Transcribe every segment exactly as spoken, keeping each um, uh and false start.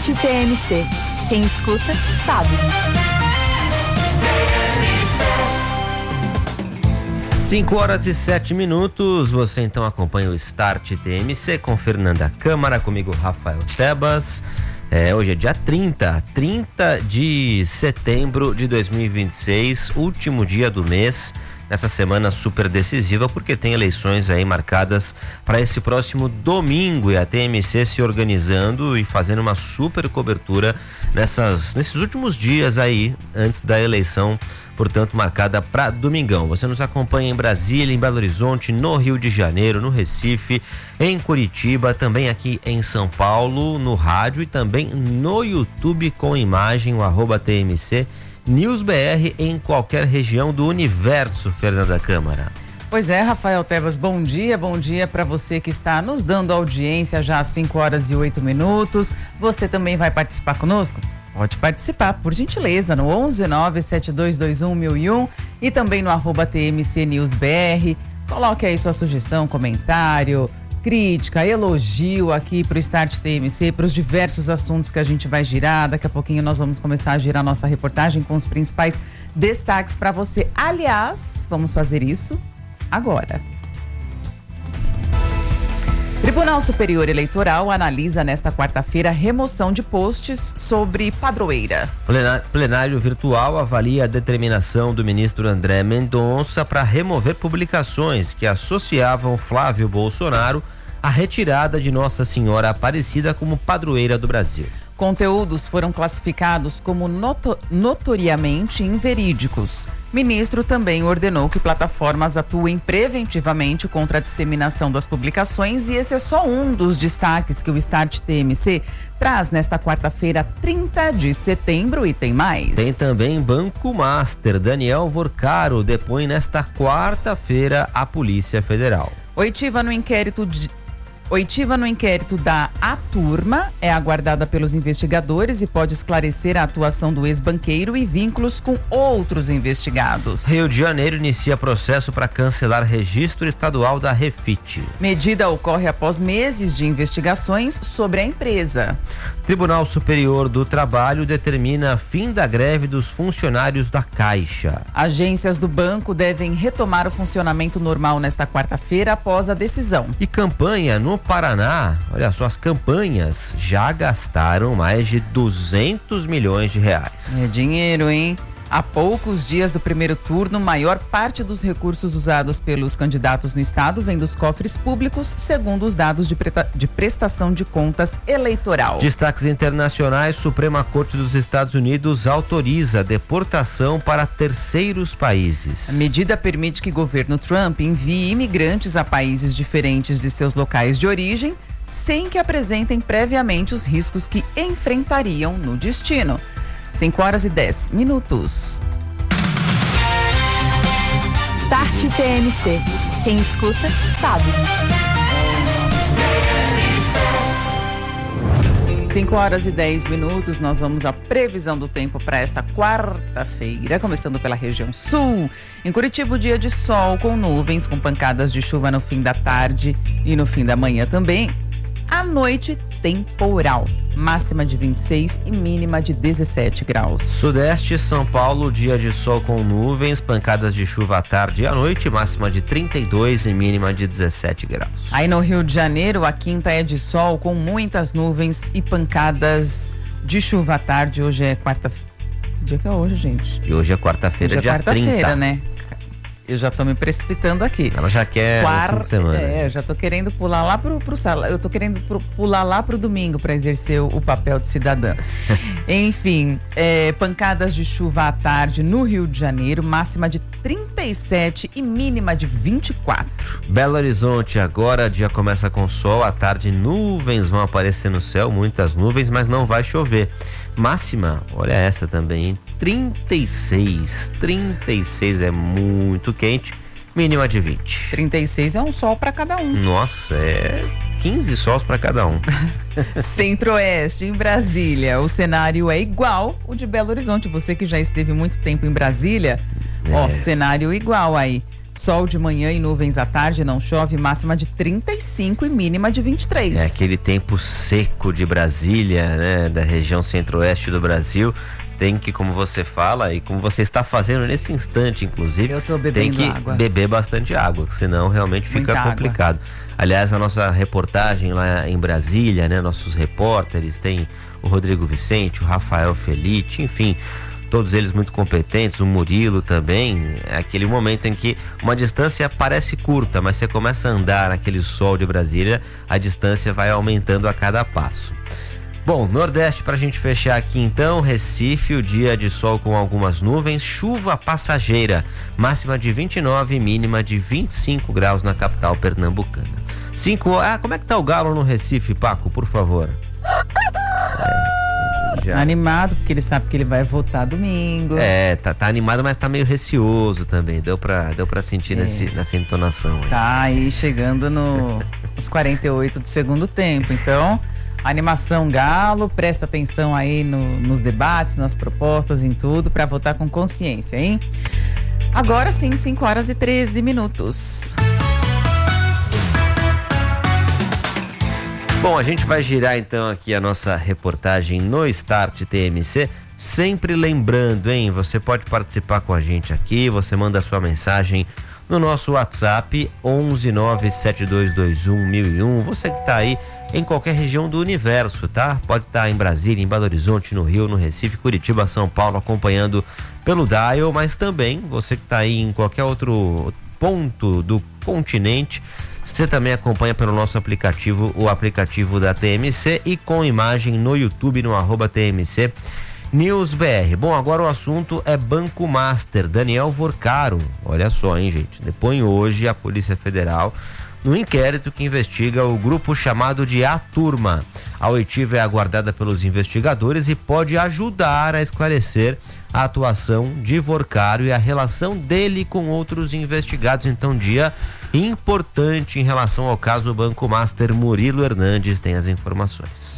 Start T M C. Quem escuta, sabe. cinco horas e sete minutos, você então acompanha o Start T M C com Fernanda Câmara, comigo Rafael Tebas. É, hoje é dia trinta, trinta de setembro de dois mil e vinte e seis, último dia do mês, nessa semana super decisiva, porque tem eleições aí marcadas para esse próximo domingo, e a T M C se organizando e fazendo uma super cobertura nessas, nesses últimos dias aí, antes da eleição, portanto marcada para domingão. Você nos acompanha em Brasília, em Belo Horizonte, no Rio de Janeiro, no Recife, em Curitiba, também aqui em São Paulo, no rádio e também no YouTube com imagem, o arroba T M C News B R em qualquer região do universo, Fernanda Câmara. Pois é, Rafael Tebas, bom dia, bom dia para você que está nos dando audiência já às cinco horas e oito minutos. Você também vai participar conosco? Pode participar, por gentileza, no onze nove sete dois dois um mil e um e também no arroba T M C News B R. Coloque aí sua sugestão, comentário, crítica, elogio aqui para o Start T M C, para os diversos assuntos que a gente vai girar. Daqui a pouquinho nós vamos começar a girar nossa reportagem com os principais destaques para você. Aliás, vamos fazer isso agora. Tribunal Superior Eleitoral analisa nesta quarta-feira remoção de posts sobre padroeira. Plenário virtual avalia a determinação do ministro André Mendonça para remover publicações que associavam Flávio Bolsonaro à retirada de Nossa Senhora Aparecida como padroeira do Brasil. Conteúdos foram classificados como noto- notoriamente inverídicos. Ministro também ordenou que plataformas atuem preventivamente contra a disseminação das publicações, e esse é só um dos destaques que o Start T M C traz nesta quarta-feira, trinta de setembro, e tem mais. Tem também Banco Master. Daniel Vorcaro depõe nesta quarta-feira à Polícia Federal. Oitiva no inquérito de... Oitiva no inquérito da A Turma é aguardada pelos investigadores e pode esclarecer a atuação do ex-banqueiro e vínculos com outros investigados. Rio de Janeiro inicia processo para cancelar registro estadual da Refit. Medida ocorre após meses de investigações sobre a empresa. Tribunal Superior do Trabalho determina fim da greve dos funcionários da Caixa. Agências do banco devem retomar o funcionamento normal nesta quarta-feira após a decisão. E campanha no Paraná, olha só, as campanhas já gastaram mais de duzentos milhões de reais. É dinheiro, hein? Há poucos dias do primeiro turno, maior parte dos recursos usados pelos candidatos no estado vem dos cofres públicos, segundo os dados de, preta, de prestação de contas eleitoral. Destaques internacionais: Suprema Corte dos Estados Unidos autoriza deportação para terceiros países. A medida permite que o governo Trump envie imigrantes a países diferentes de seus locais de origem, sem que apresentem previamente os riscos que enfrentariam no destino. cinco horas e dez minutos. Start T M C. Quem escuta, sabe. cinco horas e dez minutos, nós vamos à previsão do tempo para esta quarta-feira, começando pela região sul. Em Curitiba, dia de sol com nuvens, com pancadas de chuva no fim da tarde e no fim da manhã também. À noite, temporal. Máxima de vinte e seis e mínima de dezessete graus. Sudeste, São Paulo, dia de sol com nuvens, pancadas de chuva à tarde e à noite, máxima de trinta e dois e mínima de dezessete graus. Aí no Rio de Janeiro, a quinta é de sol com muitas nuvens e pancadas de chuva à tarde. Hoje é quarta-feira. Que dia que é hoje, gente? E hoje é quarta-feira, dia trinta. Hoje é quarta-feira, né? Eu já tô me precipitando aqui. Ela já quer Quar... no fim de semana. É, eu já tô querendo pular lá pro, pro sala. Eu tô querendo pro, pular lá pro domingo para exercer o, o papel de cidadã. Enfim, é, pancadas de chuva à tarde no Rio de Janeiro, máxima de trinta e sete e mínima de vinte e quatro. Belo Horizonte, agora dia começa com sol, à tarde nuvens vão aparecer no céu, muitas nuvens, mas não vai chover. Máxima, olha essa também, hein? trinta e seis. trinta e seis é muito quente, mínima de vinte. trinta e seis é um sol para cada um. Nossa, é quinze sols para cada um. Centro-Oeste, em Brasília, o cenário é igual o de Belo Horizonte. Você que já esteve muito tempo em Brasília, é. ó, cenário igual aí. Sol de manhã e nuvens à tarde, não chove, máxima de trinta e cinco e mínima de vinte e três. É aquele tempo seco de Brasília, né, da região centro-oeste do Brasil. Tem que, como você fala e como você está fazendo nesse instante, inclusive, Eu tô bebendo tem que água. beber bastante água, senão realmente fica Muita complicado. Aliás, a nossa reportagem lá em Brasília, né, nossos repórteres, tem o Rodrigo Vicente, o Rafael Felite, enfim, todos eles muito competentes, o Murilo também. É aquele momento em que uma distância parece curta, mas você começa a andar naquele sol de Brasília, a distância vai aumentando a cada passo. Bom, Nordeste pra gente fechar aqui então, Recife, o dia de sol com algumas nuvens, chuva passageira, máxima de vinte e nove, mínima de vinte e cinco graus na capital pernambucana. Cinco, ah, como é que tá o galo no Recife, Paco, por favor? É, já... Animado, porque ele sabe que ele vai votar domingo. É, tá, tá animado, mas tá meio receoso também, deu pra, deu pra sentir É. nesse, nessa entonação aí. Tá aí chegando no, nos quarenta e oito do segundo tempo, então... Animação Galo, presta atenção aí no, nos debates, nas propostas, em tudo, para votar com consciência, hein? Agora sim, cinco horas e treze minutos. Bom, a gente vai girar então aqui a nossa reportagem no Start T M C, sempre lembrando, hein? Você pode participar com a gente aqui, você manda a sua mensagem no nosso WhatsApp onze nove sete dois dois um mil e um, você que tá aí em qualquer região do universo, tá? Pode estar em Brasília, em Belo Horizonte, no Rio, no Recife, Curitiba, São Paulo, acompanhando pelo Dial, mas também você que está aí em qualquer outro ponto do continente, você também acompanha pelo nosso aplicativo, o aplicativo da T M C, e com imagem no YouTube, no arroba T M C News B R. Bom, agora o assunto é Banco Master. Daniel Vorcaro, olha só, hein, gente, depõe hoje a Polícia Federal no inquérito que investiga o grupo chamado de A Turma. A oitiva é aguardada pelos investigadores e pode ajudar a esclarecer a atuação de Vorcaro e a relação dele com outros investigados. Então, dia importante em relação ao caso Banco Master. Murilo Hernandes tem as informações.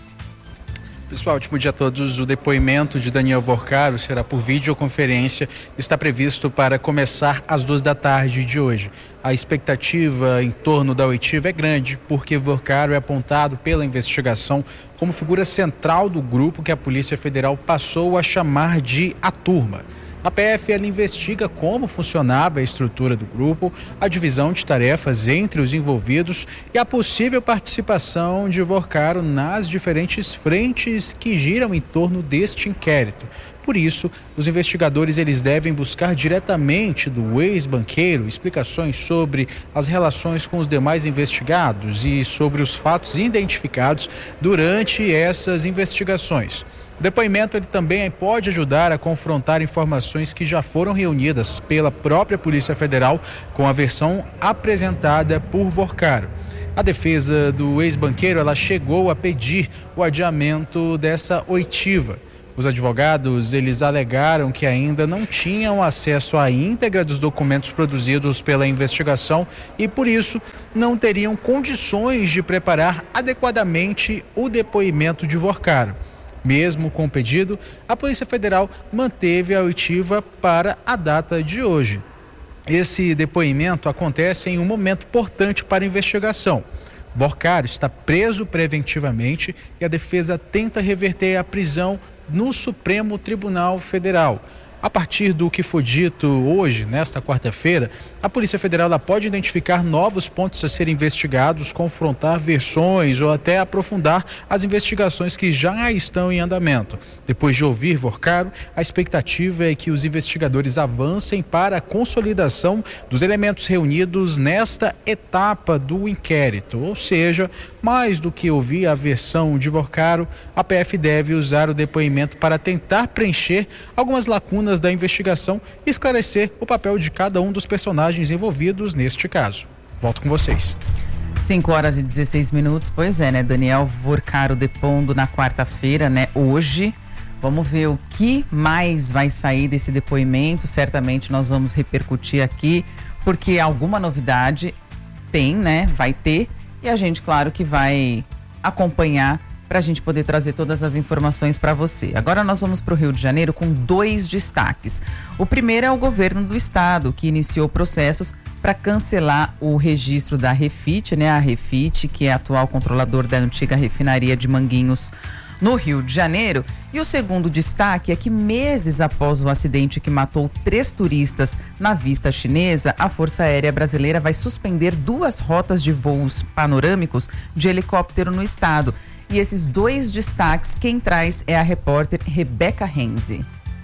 Pessoal, último dia a todos. O depoimento de Daniel Vorcaro será por videoconferência. Está previsto para começar às duas da tarde de hoje. A expectativa em torno da oitiva é grande, porque Vorcaro é apontado pela investigação como figura central do grupo que a Polícia Federal passou a chamar de A Turma. A P F ela investiga como funcionava a estrutura do grupo, a divisão de tarefas entre os envolvidos e a possível participação de Vorcaro nas diferentes frentes que giram em torno deste inquérito. Por isso, os investigadores eles devem buscar diretamente do ex-banqueiro explicações sobre as relações com os demais investigados e sobre os fatos identificados durante essas investigações. O depoimento ele também pode ajudar a confrontar informações que já foram reunidas pela própria Polícia Federal com a versão apresentada por Vorcaro. A defesa do ex-banqueiro ela chegou a pedir o adiamento dessa oitiva. Os advogados eles alegaram que ainda não tinham acesso à íntegra dos documentos produzidos pela investigação e, por isso, não teriam condições de preparar adequadamente o depoimento de Vorcaro. Mesmo com o pedido, a Polícia Federal manteve a oitiva para a data de hoje. Esse depoimento acontece em um momento importante para a investigação. Vorcaro está preso preventivamente e a defesa tenta reverter a prisão no Supremo Tribunal Federal. A partir do que foi dito hoje, nesta quarta-feira, a Polícia Federal ela pode identificar novos pontos a serem investigados, confrontar versões ou até aprofundar as investigações que já estão em andamento. Depois de ouvir Vorcaro, a expectativa é que os investigadores avancem para a consolidação dos elementos reunidos nesta etapa do inquérito. Ou seja, mais do que ouvir a versão de Vorcaro, a P F deve usar o depoimento para tentar preencher algumas lacunas da investigação e esclarecer o papel de cada um dos personagens envolvidos neste caso. Volto com vocês. cinco horas e dezesseis minutos, pois é, né? Daniel Vorcaro depondo na quarta-feira, né? Hoje. Vamos ver o que mais vai sair desse depoimento. Certamente nós vamos repercutir aqui, porque alguma novidade tem, né? Vai ter. E a gente, claro, que vai acompanhar para a gente poder trazer todas as informações para você. Agora nós vamos para o Rio de Janeiro com dois destaques. O primeiro é o governo do estado, que iniciou processos para cancelar o registro da Refit, né? A Refit, que é atual controlador da antiga refinaria de Manguinhos, no Rio de Janeiro. E o segundo destaque é que meses após o acidente que matou três turistas na Vista Chinesa, a Força Aérea Brasileira vai suspender duas rotas de voos panorâmicos de helicóptero no estado. E esses dois destaques, quem traz é a repórter Rebeca Renzi.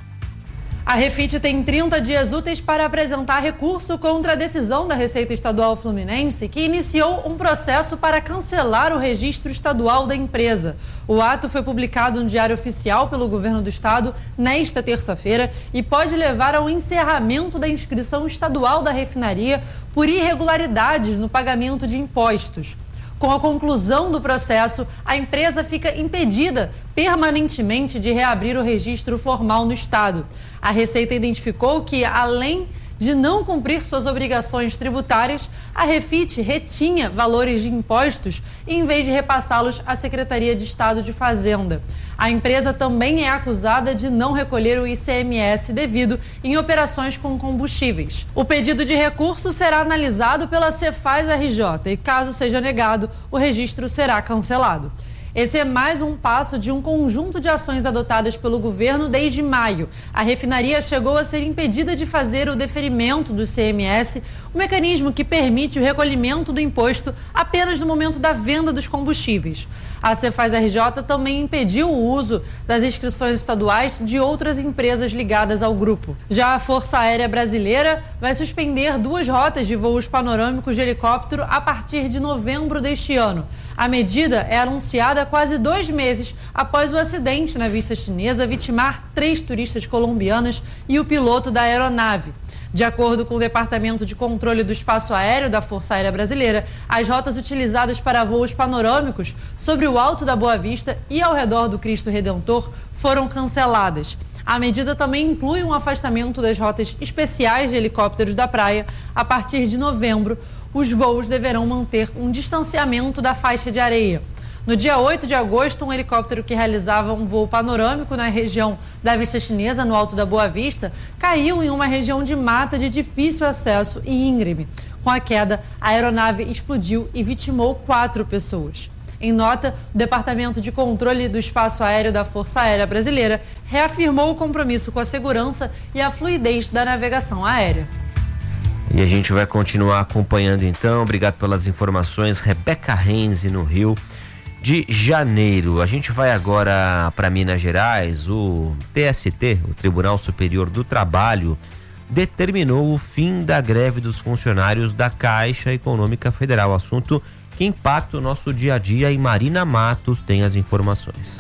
A Refit tem trinta dias úteis para apresentar recurso contra a decisão da Receita Estadual Fluminense, que iniciou um processo para cancelar o registro estadual da empresa. O ato foi publicado no Diário Oficial pelo Governo do Estado nesta terça-feira e pode levar ao encerramento da inscrição estadual da refinaria por irregularidades no pagamento de impostos. Com a conclusão do processo, a empresa fica impedida permanentemente de reabrir o registro formal no estado. A Receita identificou que, além de não cumprir suas obrigações tributárias, a Refit retinha valores de impostos em vez de repassá-los à Secretaria de Estado de Fazenda. A empresa também é acusada de não recolher o I C M S devido em operações com combustíveis. O pedido de recurso será analisado pela Cefaz R J e, caso seja negado, o registro será cancelado. Esse é mais um passo de um conjunto de ações adotadas pelo governo desde maio. A refinaria chegou a ser impedida de fazer o deferimento do I C M S, um mecanismo que permite o recolhimento do imposto apenas no momento da venda dos combustíveis. A Cefaz R J também impediu o uso das inscrições estaduais de outras empresas ligadas ao grupo. Já a Força Aérea Brasileira vai suspender duas rotas de voos panorâmicos de helicóptero a partir de novembro deste ano. A medida é anunciada quase dois meses após o acidente na Vista Chinesa vitimar três turistas colombianos e o piloto da aeronave. De acordo com o Departamento de Controle do Espaço Aéreo da Força Aérea Brasileira, as rotas utilizadas para voos panorâmicos sobre o Alto da Boa Vista e ao redor do Cristo Redentor foram canceladas. A medida também inclui um afastamento das rotas especiais de helicópteros da praia a partir de novembro. Os voos deverão manter um distanciamento da faixa de areia. No dia oito de agosto, um helicóptero que realizava um voo panorâmico na região da Vista Chinesa, no Alto da Boa Vista, caiu em uma região de mata de difícil acesso e íngreme. Com a queda, a aeronave explodiu e vitimou quatro pessoas. Em nota, o Departamento de Controle do Espaço Aéreo da Força Aérea Brasileira reafirmou o compromisso com a segurança e a fluidez da navegação aérea. E a gente vai continuar acompanhando então. Obrigado pelas informações, Rebeca Renzi, no Rio de Janeiro. A gente vai agora para Minas Gerais. O T S T, o Tribunal Superior do Trabalho, determinou o fim da greve dos funcionários da Caixa Econômica Federal. Assunto que impacta o nosso dia a dia, e Marina Matos tem as informações.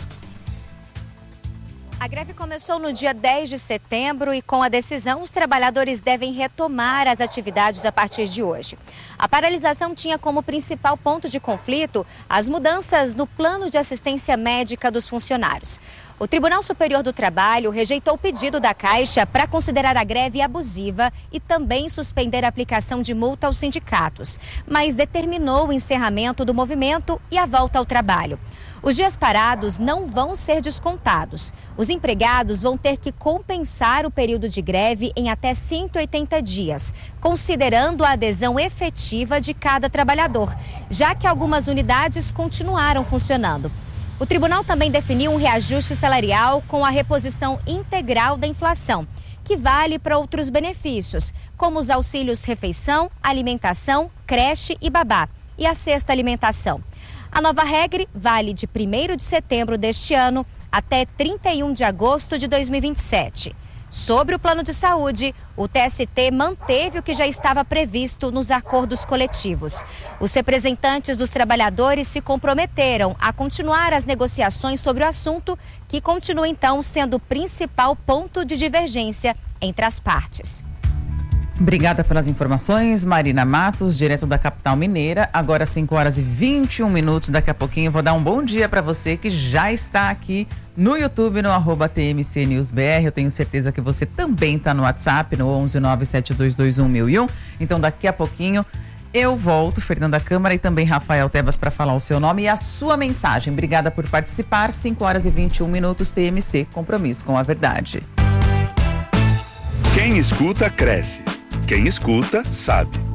A greve começou no dia dez de setembro e, com a decisão, os trabalhadores devem retomar as atividades a partir de hoje. A paralisação tinha como principal ponto de conflito as mudanças no plano de assistência médica dos funcionários. O Tribunal Superior do Trabalho rejeitou o pedido da Caixa para considerar a greve abusiva e também suspender a aplicação de multa aos sindicatos, mas determinou o encerramento do movimento e a volta ao trabalho. Os dias parados não vão ser descontados. Os empregados vão ter que compensar o período de greve em até cento e oitenta dias, considerando a adesão efetiva de cada trabalhador, já que algumas unidades continuaram funcionando. O tribunal também definiu um reajuste salarial com a reposição integral da inflação, que vale para outros benefícios, como os auxílios refeição, alimentação, creche e babá, e a cesta alimentação. A nova regra vale de primeiro de setembro deste ano até trinta e um de agosto de dois mil e vinte e sete. Sobre o plano de saúde, o T S T manteve o que já estava previsto nos acordos coletivos. Os representantes dos trabalhadores se comprometeram a continuar as negociações sobre o assunto, que continua então sendo o principal ponto de divergência entre as partes. Obrigada pelas informações, Marina Matos, direto da capital mineira. Agora cinco horas e vinte e um minutos. Daqui a pouquinho eu vou dar um bom dia para você que já está aqui no YouTube, no arroba T M C News B R. Eu tenho certeza que você também está no WhatsApp, no onze nove sete dois dois um mil e um. Então daqui a pouquinho Eu volto, Fernanda Câmara e também Rafael Tebas, para falar o seu nome e a sua mensagem. Obrigada por participar. cinco horas e vinte e um minutos, T M C, compromisso com a verdade. Quem escuta, cresce. Quem escuta, sabe.